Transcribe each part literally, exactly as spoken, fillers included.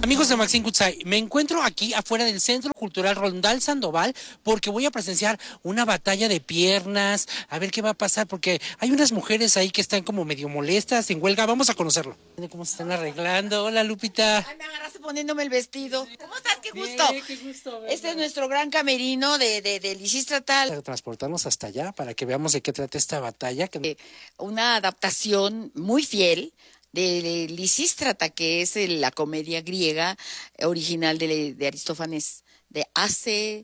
Amigos de Maxine Goodside, me encuentro aquí afuera del Centro Cultural Rondal Sandoval porque voy a presenciar una batalla de piernas, a ver qué va a pasar, porque hay unas mujeres ahí que están como medio molestas, en huelga. Vamos a conocerlo. ¿Cómo se están arreglando? Hola, Lupita. Ay, me agarraste poniéndome el vestido. ¿Cómo estás? ¡Qué gusto! Bien, qué gusto, este es nuestro gran camerino de, de, de Lisístrata. Para transportarnos hasta allá para que veamos de qué trata esta batalla. Que... Eh, una adaptación muy fiel de Lisístrata, que es la comedia griega original de, de Aristófanes de hace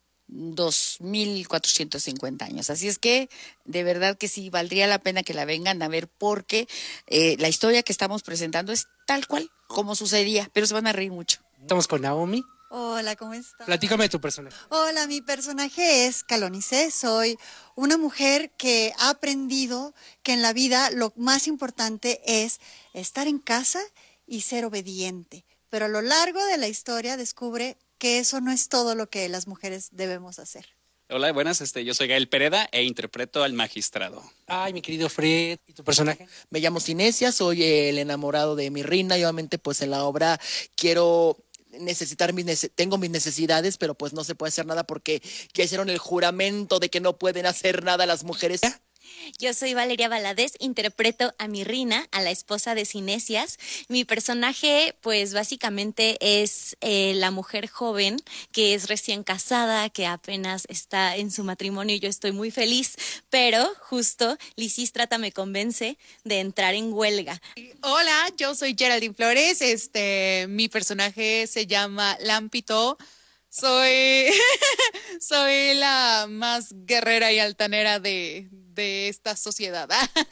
dos mil cuatrocientos cincuenta años. Así es que de verdad que sí, valdría la pena que la vengan a ver porque eh, la historia que estamos presentando es tal cual como sucedía, pero se van a reír mucho. Estamos con Naomi. Hola, ¿cómo estás? Platícame de tu personaje. Hola, mi personaje es Calonice. Soy una mujer que ha aprendido que en la vida lo más importante es estar en casa y ser obediente. Pero a lo largo de la historia descubre que eso no es todo lo que las mujeres debemos hacer. Hola, buenas, este, yo soy Gael Pereda e interpreto al magistrado. Ay, mi querido Fred, ¿y tu personaje? Me llamo Cinesia, soy el enamorado de Mirrina y obviamente pues en la obra quiero... necesitar mis nece- tengo mis necesidades, pero pues no se puede hacer nada porque ya hicieron el juramento de que no pueden hacer nada las mujeres. Yo soy Valeria Valadez, interpreto a Mirrina, a la esposa de Cinesias. Mi personaje, pues básicamente es eh, la mujer joven que es recién casada, que apenas está en su matrimonio y yo estoy muy feliz, pero justo Lisístrata me convence de entrar en huelga. Hola, yo soy Geraldine Flores, este, mi personaje se llama Lampito. Soy, soy la más guerrera y altanera de, de esta sociedad.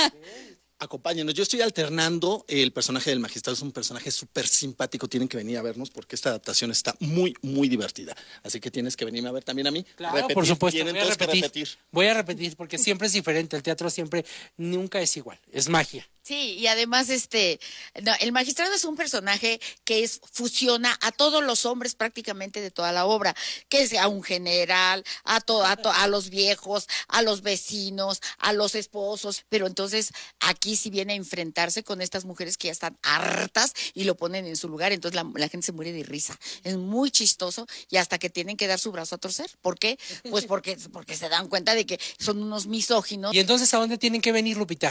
Acompáñenos, yo estoy alternando el personaje del magistrado, es un personaje súper simpático, tienen que venir a vernos porque esta adaptación está muy, muy divertida, así que tienes que venirme a ver también a mí. Claro, repetir, por supuesto, tienen voy a todos que repetir, repetir. voy a repetir porque siempre es diferente, el teatro siempre, nunca es igual, es magia. Sí, y además este, no, el magistrado es un personaje que es fusiona a todos los hombres prácticamente de toda la obra, que sea un general, a, to, a, to, a los viejos, a los vecinos, a los esposos, pero entonces aquí sí viene a enfrentarse con estas mujeres que ya están hartas y lo ponen en su lugar, entonces la, la gente se muere de risa, es muy chistoso y hasta que tienen que dar su brazo a torcer. ¿Por qué? Pues porque, porque se dan cuenta de que son unos misóginos. ¿Y entonces a dónde tienen que venir, Lupita?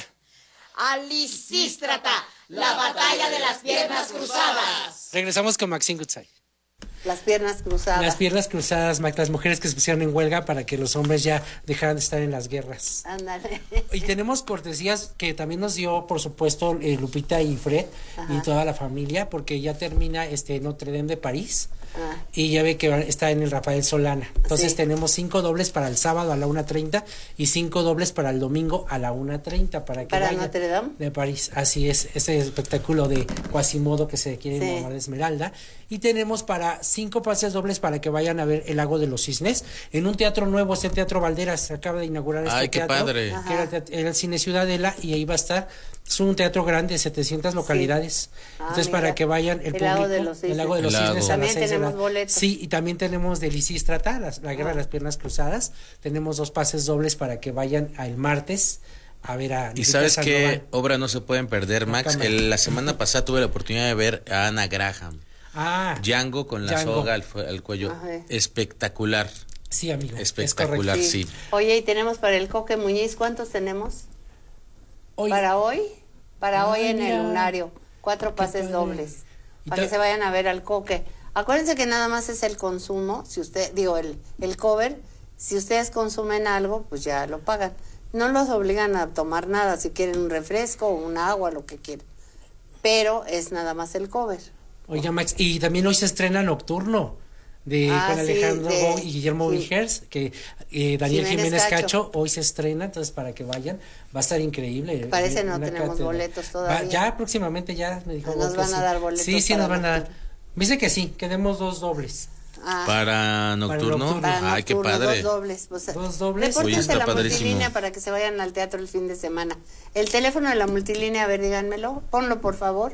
A Lisístrata, la batalla de las piernas cruzadas. Regresamos con Maxine Goodside. Las piernas cruzadas. Las piernas cruzadas, Mac, las mujeres que se pusieron en huelga para que los hombres ya dejaran de estar en las guerras. Ándale. Y tenemos cortesías que también nos dio, por supuesto, eh, Lupita y Fred. Ajá. Y toda la familia, porque ya termina este Notre Dame de París. Ah. Y ya ve que está en el Rafael Solana. Entonces sí. Tenemos cinco dobles para el sábado a la una treinta y cinco dobles para el domingo a la una treinta para que ¿Para vayan Notre Dame? De París. Así es, ese espectáculo de Quasimodo que se quiere sí. llamar de Esmeralda. Y tenemos para cinco pases dobles para que vayan a ver El Lago de los Cisnes en un teatro nuevo, este Teatro Valderas, se acaba de inaugurar este Ay, teatro. Ay, qué padre. Que era el, teatro, era el Cine Ciudadela y ahí va a estar. Es un teatro grande de setecientas localidades. Sí. Ah, Entonces mira, para que vayan el, el público, Lago de los Cisnes. El Lago de los Cisnes a También las seis tenemos de la... boletos. Sí, y también tenemos de Lisístrata, la, la guerra ah. de las piernas cruzadas. Tenemos dos pases dobles para que vayan el martes a ver a ¿Y sabes qué obra no se pueden perder, Max? El, la semana pasada tuve la oportunidad de ver a Ana Graham. Ah, Django con la Django. soga al, al cuello. Ajá. Espectacular. Sí, amigo. Espectacular, sí. sí. Oye, y tenemos para el Coque Muñiz, ¿cuántos tenemos? Hoy. Para hoy, para ah, hoy en mira. el lunario, cuatro pases dobles, para que se vayan a ver al Coque. Acuérdense que nada más es el consumo, si usted, digo, el, el cover, si ustedes consumen algo, pues ya lo pagan. No los obligan a tomar nada, si quieren un refresco, un agua, lo que quieran. Pero es nada más el cover. Oiga, Max, y también hoy se estrena Nocturno de ah, Juan Alejandro sí, de, y Guillermo sí. Vigers, que eh, Daniel Jiménez, Jiménez Cacho. Cacho hoy se estrena, entonces para que vayan, va a estar increíble. Parece no tenemos cátedra. Boletos todavía. Va, ya próximamente ya me dijo. Nos van sí. a dar boletos. Sí, sí, nos van a dar. Nocturno. Dice que sí, que demos dos dobles. Ah. Para nocturno, para nocturno. Ay, qué padre. Dos dobles. Pues, dos dobles. Repórtense la multilínea para que se vayan al teatro el fin de semana. El teléfono de la multilínea, a ver, díganmelo. Ponlo, por favor.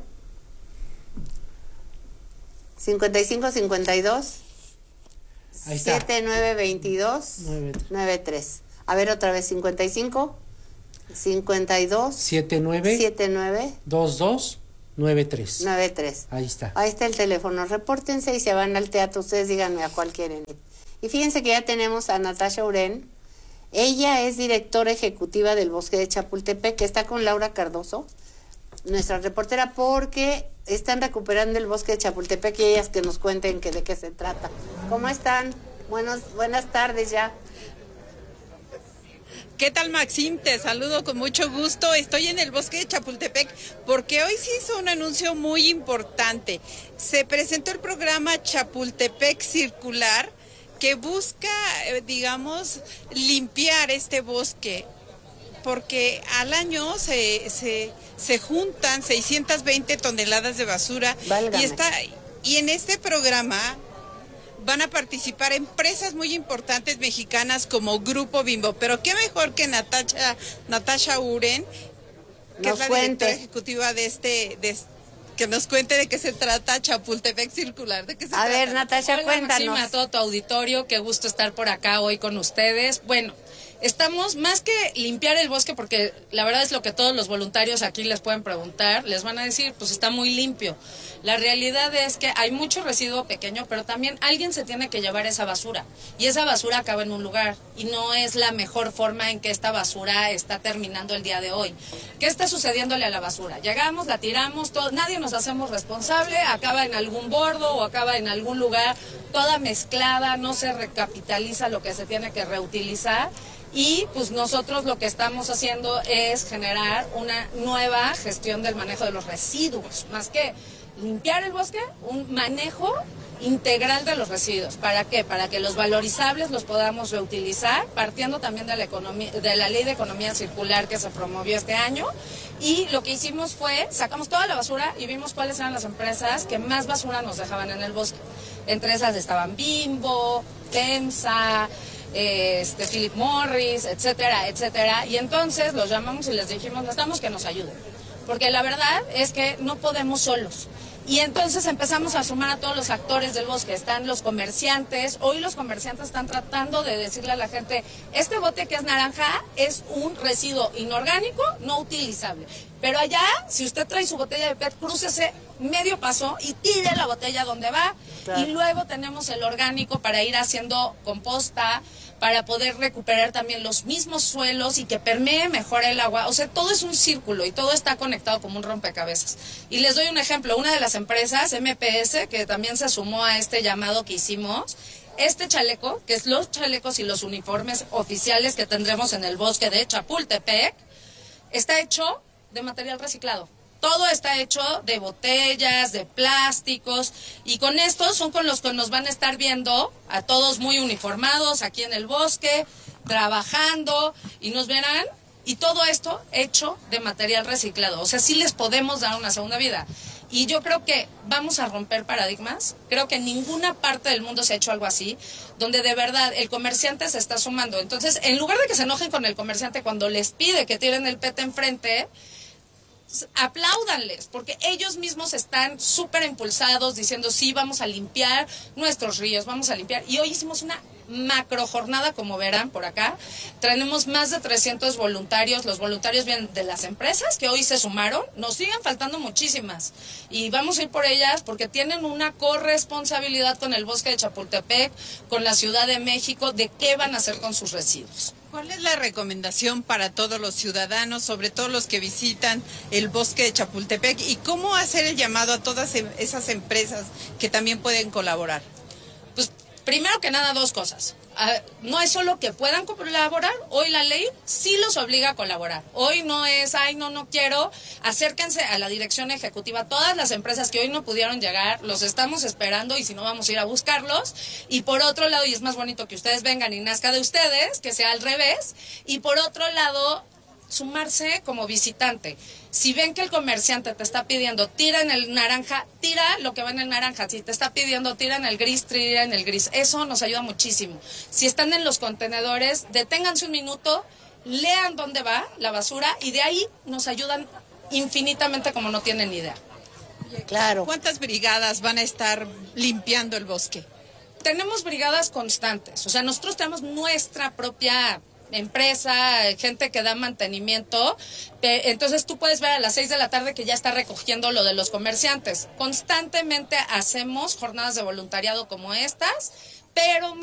cincuenta y cinco cincuenta y dos setenta y nueve veintidós noventa y tres. A ver, otra vez, cincuenta y cinco cincuenta y dos setenta y nueve setenta y nueve veintidós nueve tres. nueve tres. Ahí está. Ahí está el teléfono. Repórtense y se van al teatro. Ustedes díganme a cuál quieren ir. Y fíjense que ya tenemos a Natasha Uren. Ella es directora ejecutiva del Bosque de Chapultepec, que está con Laura Cardoso, nuestra reportera, porque están recuperando el Bosque de Chapultepec y ellas que nos cuenten que de qué se trata. ¿Cómo están? Buenos, buenas tardes ya. ¿Qué tal, Maxim? Te saludo con mucho gusto. Estoy en el Bosque de Chapultepec porque hoy se hizo un anuncio muy importante. Se presentó el programa Chapultepec Circular, que busca, digamos, limpiar este bosque, porque al año se, se, se juntan seiscientas veinte toneladas de basura. Válgame. y está y en este programa van a participar empresas muy importantes mexicanas como Grupo Bimbo, pero qué mejor que Natasha, Natasha Uren, que Nos es la cuente. directora ejecutiva de este, de este que nos cuente de qué se trata Chapultepec Circular. ¿De qué se A trata? ver, Natasha, Hola, cuéntanos. Maxima, a todo tu auditorio, qué gusto estar por acá hoy con ustedes. Bueno, estamos más que limpiar el bosque, porque la verdad es lo que todos los voluntarios aquí les pueden preguntar, les van a decir, pues está muy limpio. La realidad es que hay mucho residuo pequeño, pero también alguien se tiene que llevar esa basura, y esa basura acaba en un lugar, y no es la mejor forma en que esta basura está terminando el día de hoy. ¿Qué está sucediéndole a la basura? Llegamos, la tiramos, todo, nadie nos hacemos responsable, acaba en algún bordo o acaba en algún lugar, toda mezclada, no se recapitaliza lo que se tiene que reutilizar. Y pues nosotros lo que estamos haciendo es generar una nueva gestión del manejo de los residuos, más que limpiar el bosque, un manejo integral de los residuos. ¿Para qué? Para que los valorizables los podamos reutilizar, partiendo también de la economía, de la ley de economía circular que se promovió este año. Y lo que hicimos fue, sacamos toda la basura y vimos cuáles eran las empresas que más basura nos dejaban en el bosque. Entre esas estaban Bimbo, FEMSA, este, Philip Morris, etcétera, etcétera. Y entonces los llamamos y les dijimos, necesitamos que nos ayuden, porque la verdad es que no podemos solos. Y entonces empezamos a sumar a todos los actores del bosque. Están los comerciantes. Hoy los comerciantes están tratando de decirle a la gente, este bote que es naranja es un residuo inorgánico no utilizable. Pero allá, si usted trae su botella de P E T, crúcese medio paso y tire la botella donde va. Claro. Y luego tenemos el orgánico para ir haciendo composta, para poder recuperar también los mismos suelos y que permee mejor el agua. O sea, todo es un círculo y todo está conectado como un rompecabezas. Y les doy un ejemplo. Una de las empresas, M P S, que también se sumó a este llamado que hicimos, este chaleco, que es los chalecos y los uniformes oficiales que tendremos en el bosque de Chapultepec, está hecho de material reciclado. Todo está hecho de botellas, de plásticos, y con estos son con los que nos van a estar viendo a todos muy uniformados aquí en el bosque, trabajando, y nos verán, y todo esto hecho de material reciclado. O sea, sí les podemos dar una segunda vida. Y yo creo que vamos a romper paradigmas. Creo que en ninguna parte del mundo se ha hecho algo así, donde de verdad el comerciante se está sumando. Entonces, en lugar de que se enojen con el comerciante cuando les pide que tiren el P E T enfrente, apláudanles, porque ellos mismos están súper impulsados diciendo, sí, vamos a limpiar nuestros ríos, vamos a limpiar. Y hoy hicimos una macro jornada, como verán por acá. Tenemos más de trescientos voluntarios. Los voluntarios vienen de las empresas que hoy se sumaron. Nos siguen faltando muchísimas y vamos a ir por ellas porque tienen una corresponsabilidad con el bosque de Chapultepec, con la Ciudad de México, de qué van a hacer con sus residuos. ¿Cuál es la recomendación para todos los ciudadanos, sobre todo los que visitan el bosque de Chapultepec, y cómo hacer el llamado a todas esas empresas que también pueden colaborar? Pues primero que nada, dos cosas. No es solo que puedan colaborar, hoy la ley sí los obliga a colaborar. Hoy no es, ay, no, no quiero, acérquense a la dirección ejecutiva. Todas las empresas que hoy no pudieron llegar, los estamos esperando, y si no, vamos a ir a buscarlos. Y por otro lado, y es más bonito que ustedes vengan y nazca de ustedes, que sea al revés. Y por otro lado, sumarse como visitante. Si ven que el comerciante te está pidiendo, tira en el naranja, tira lo que va en el naranja. Si te está pidiendo, tira en el gris, tira en el gris. Eso nos ayuda muchísimo. Si están en los contenedores, deténganse un minuto, lean dónde va la basura, y de ahí nos ayudan infinitamente como no tienen ni idea. Claro. ¿Cuántas brigadas van a estar limpiando el bosque? Tenemos brigadas constantes. O sea, nosotros tenemos nuestra propia empresa, gente que da mantenimiento. Entonces tú puedes ver a las seis de la tarde que ya está recogiendo lo de los comerciantes. Constantemente hacemos jornadas de voluntariado como estas, pero